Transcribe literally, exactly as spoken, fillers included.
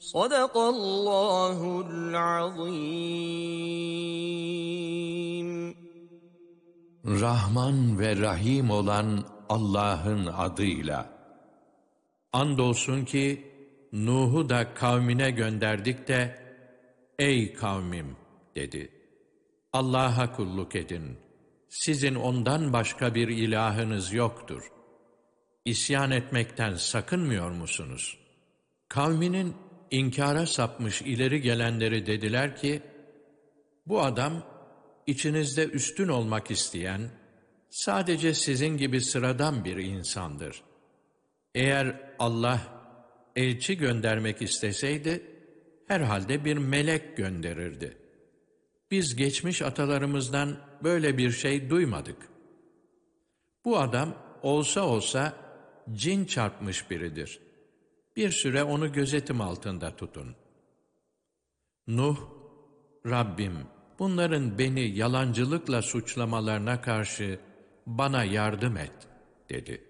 Sadakallahul azim. Rahman ve Rahim olan Allah'ın adıyla. Andolsun ki Nuh'u da kavmine gönderdik de, ey kavmim dedi. Allah'a kulluk edin. Sizin ondan başka bir ilahınız yoktur. İsyan etmekten sakınmıyor musunuz? Kavminin inkara sapmış ileri gelenleri dediler ki, bu adam içinizde üstün olmak isteyen, sadece sizin gibi sıradan bir insandır. Eğer Allah elçi göndermek isteseydi, herhalde bir melek gönderirdi. Biz geçmiş atalarımızdan böyle bir şey duymadık. Bu adam olsa olsa cin çarpmış biridir. Bir süre onu gözetim altında tutun. Nuh, Rabbim, bunların beni yalancılıkla suçlamalarına karşı bana yardım et, dedi.